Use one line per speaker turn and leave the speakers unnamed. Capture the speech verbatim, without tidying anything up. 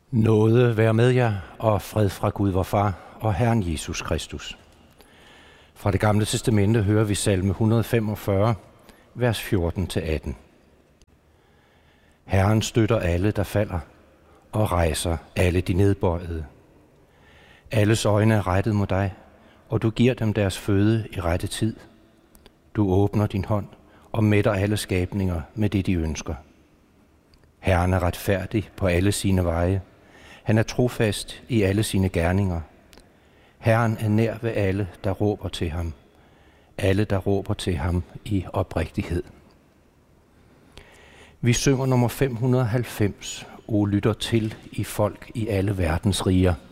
Nåde være med jer, og fred fra Gud vor Far og Herren Jesus Kristus. Fra det gamle testamente hører vi salme et hundrede femogfyrre, vers fjorten til atten. Herren støtter alle, der falder, og rejser alle de nedbøjede. Alles øjne er rettet mod dig, og du giver dem deres føde i rette tid. Du åbner din hånd og mætter alle skabninger med det, de ønsker. Herren er retfærdig på alle sine veje. Han er trofast i alle sine gerninger. Herren er nær ved alle, der råber til ham. Alle, der råber til ham i oprigtighed. Vi synger nummer fem hundrede og halvfems, O lytter til i folk i alle verdens riger.